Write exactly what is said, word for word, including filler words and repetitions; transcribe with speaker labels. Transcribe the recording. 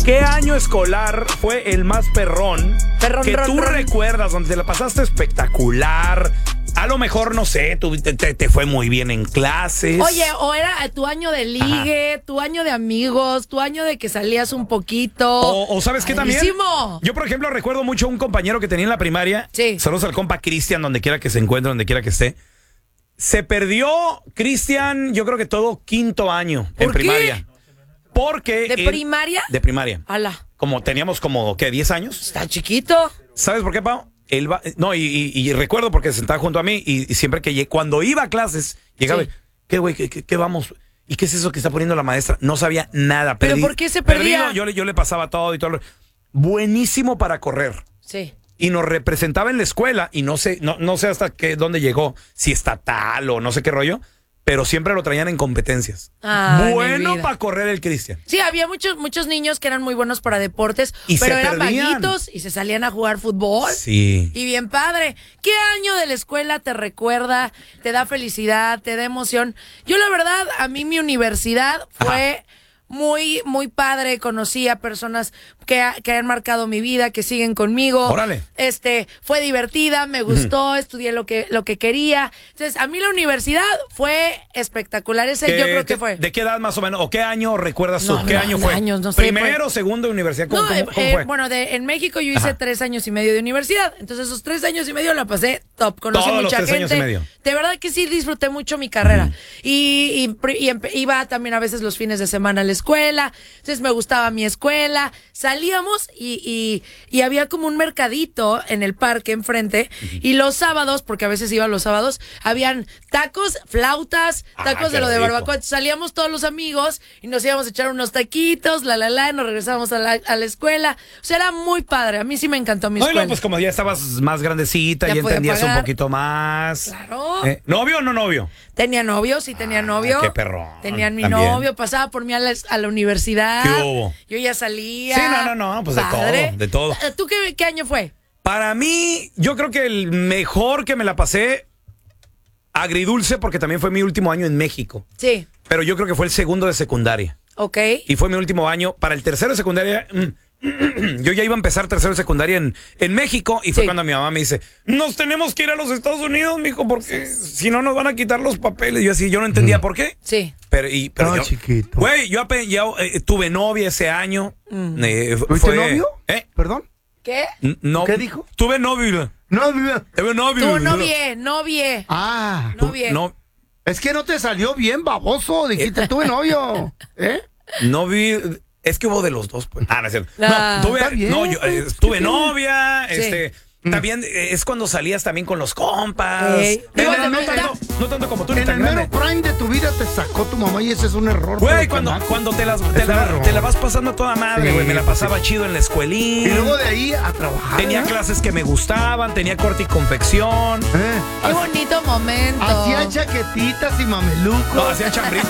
Speaker 1: ¿Qué año escolar fue el más perrón,
Speaker 2: Perrón,
Speaker 1: que
Speaker 2: ron,
Speaker 1: tú
Speaker 2: ron.
Speaker 1: recuerdas, donde te la pasaste espectacular? A lo mejor, no sé, tú, te, te, te fue muy bien en clases.
Speaker 2: Oye, o era tu año de ligue, Ajá. tu año de amigos, tu año de que salías un poquito.
Speaker 1: O, o ¿sabes qué también?
Speaker 2: Padrísimo.
Speaker 1: Yo, por ejemplo, recuerdo mucho a un compañero que tenía en la primaria.
Speaker 2: Sí.
Speaker 1: Saludos al compa Cristian, donde quiera que se encuentre, donde quiera que esté. Se perdió, Cristian, yo creo que todo quinto año en
Speaker 2: ¿Por qué?
Speaker 1: primaria. Porque
Speaker 2: ¿De
Speaker 1: él-
Speaker 2: primaria?
Speaker 1: De primaria.
Speaker 2: Ala,
Speaker 1: Como teníamos como, ¿qué? ¿diez años?
Speaker 2: está chiquito.
Speaker 1: ¿Sabes por qué, Pau? Él va, no, y, y, y recuerdo porque se sentaba junto a mí y, y siempre que lle- cuando iba a clases, llegaba,
Speaker 2: Sí.
Speaker 1: y, ¿qué, güey? ¿Qué, qué, qué vamos? ¿Y qué es eso que está poniendo la maestra? No sabía nada.
Speaker 2: ¿Pero
Speaker 1: Perdi-
Speaker 2: por qué se perdía?
Speaker 1: perdido, yo, le- yo le pasaba todo y todo. lo- Buenísimo para correr.
Speaker 2: Sí.
Speaker 1: Y nos representaba en la escuela y no sé, no, no sé hasta qué, dónde llegó, si estatal o no sé qué rollo, pero siempre lo traían en competencias.
Speaker 2: Ay, mi
Speaker 1: Bueno
Speaker 2: vida.
Speaker 1: para correr el Cristian.
Speaker 2: Sí, había muchos muchos niños que eran muy buenos para deportes,
Speaker 1: Y
Speaker 2: pero
Speaker 1: se
Speaker 2: eran
Speaker 1: perdían.
Speaker 2: vaguitos y se salían a jugar fútbol.
Speaker 1: Sí.
Speaker 2: Y bien padre. ¿Qué año de la escuela te recuerda, te da felicidad, te da emoción? Yo la verdad, a mí mi universidad fue muy, muy padre. Conocí a personas que, ha- que han marcado mi vida, que siguen conmigo.
Speaker 1: Órale.
Speaker 2: Este, fue divertida, me gustó, estudié lo que, lo que quería. Entonces, a mí la universidad fue espectacular. Ese
Speaker 1: ¿Qué-
Speaker 2: yo creo
Speaker 1: qué-
Speaker 2: que fue.
Speaker 1: ¿De qué edad más o menos? ¿O qué año recuerdas tú?
Speaker 2: No,
Speaker 1: ¿Qué
Speaker 2: no,
Speaker 1: año
Speaker 2: de
Speaker 1: fue?
Speaker 2: años, no sé,
Speaker 1: ¿Primero,
Speaker 2: fue-
Speaker 1: segundo de universidad? ¿Cómo,
Speaker 2: No,
Speaker 1: cómo-
Speaker 2: eh,
Speaker 1: cómo
Speaker 2: eh,
Speaker 1: fue?
Speaker 2: bueno, de, en México yo hice
Speaker 1: Ajá.
Speaker 2: tres años y medio de universidad. Entonces, esos tres años y medio la pasé top. Conocí
Speaker 1: Todos los
Speaker 2: mucha
Speaker 1: tres
Speaker 2: gente.
Speaker 1: años y medio.
Speaker 2: De verdad que sí disfruté mucho mi carrera. Y, y, pri- y empe- iba también a veces los fines de semana a la escuela. Entonces, me gustaba mi escuela. Salíamos y, y, y había como un mercadito en el parque enfrente. Y los sábados, porque a veces iba los sábados, habían tacos, flautas,
Speaker 1: Ah,
Speaker 2: tacos
Speaker 1: qué
Speaker 2: de lo de
Speaker 1: rico.
Speaker 2: barbacoa. Entonces, salíamos todos los amigos y nos íbamos a echar unos taquitos, la la la, y nos regresábamos a la, a la escuela. O sea, era muy padre. A mí sí me encantó mi
Speaker 1: No, y
Speaker 2: escuela.
Speaker 1: luego, pues como ya estabas más grandecita,
Speaker 2: Ya
Speaker 1: ya,
Speaker 2: podía
Speaker 1: entendías
Speaker 2: pagar.
Speaker 1: un poquito más.
Speaker 2: Claro.
Speaker 1: Eh, ¿Novio o no novio?
Speaker 2: Tenía novio, sí tenía novio.
Speaker 1: qué perrón.
Speaker 2: Tenían mi
Speaker 1: También.
Speaker 2: novio, pasaba por mí a la, a la universidad.
Speaker 1: ¿Qué hubo?
Speaker 2: Yo ya salía.
Speaker 1: Sí, no, no, no, pues de
Speaker 2: Padre.
Speaker 1: todo, de todo.
Speaker 2: ¿Tú qué, qué año fue?
Speaker 1: Para mí, yo creo que el mejor que me la pasé, agridulce, porque también fue mi último año en México.
Speaker 2: Sí,
Speaker 1: Pero yo creo que fue el segundo de secundaria.
Speaker 2: ok.
Speaker 1: Y fue mi último año. Para el tercero de secundaria, mm, yo ya iba a empezar tercero de secundaria en, en México. Y fue
Speaker 2: Sí.
Speaker 1: cuando mi mamá me dice, nos tenemos que ir a los Estados Unidos, mijo, porque si no nos van a quitar los papeles. Y yo así, yo no entendía por qué.
Speaker 2: Sí.
Speaker 1: Pero, y, pero
Speaker 3: No,
Speaker 1: yo,
Speaker 3: chiquito.
Speaker 1: Güey, yo ape- ya, eh, tuve novia ese año. Eh,
Speaker 3: ¿Tuviste
Speaker 1: fue-
Speaker 3: novio?
Speaker 1: ¿Eh?
Speaker 3: ¿Perdón?
Speaker 2: ¿Qué?
Speaker 1: N- No,
Speaker 3: ¿Qué dijo?
Speaker 1: Tuve novio.
Speaker 3: No, mira.
Speaker 1: Tuve novio.
Speaker 2: Tú novie, novie.
Speaker 3: Ah,
Speaker 2: Novie.
Speaker 1: No,
Speaker 3: es que no te salió bien, baboso. Dijiste, tuve novio. ¿Eh?
Speaker 1: no vi. Es que hubo de los dos, pues. Ah, no es cierto.
Speaker 2: Ah,
Speaker 1: no, tuve,
Speaker 3: está bien,
Speaker 1: no, yo, eh,
Speaker 3: pues,
Speaker 1: tuve
Speaker 3: ¿qué tiene?
Speaker 1: novia,
Speaker 2: Sí.
Speaker 1: este. También eh, es cuando salías también con los compas.
Speaker 2: Ey.
Speaker 1: Eh,
Speaker 2: Digo,
Speaker 1: no,
Speaker 2: de
Speaker 1: no
Speaker 2: verdad.
Speaker 1: tanto, no tanto como tú, ni
Speaker 3: En
Speaker 1: tan
Speaker 3: el mero
Speaker 1: grande.
Speaker 3: prime de tu vida te sacó tu mamá y ese es un error.
Speaker 1: Güey,
Speaker 3: pero
Speaker 1: cuando,
Speaker 3: canaco.
Speaker 1: cuando te, las, te,
Speaker 3: Es un
Speaker 1: la,
Speaker 3: error.
Speaker 1: te la vas pasando a toda madre,
Speaker 3: Sí,
Speaker 1: güey. Me la
Speaker 3: pues,
Speaker 1: pasaba
Speaker 3: sí.
Speaker 1: chido en la escuelín.
Speaker 3: Y luego de ahí a trabajar.
Speaker 1: Tenía
Speaker 3: ¿eh?
Speaker 1: clases que me gustaban, tenía corte y confección.
Speaker 3: ¿Eh?
Speaker 2: Qué bonito momento.
Speaker 3: Hacía chaquetitas y mamelucos.
Speaker 1: No, hacía chambritas.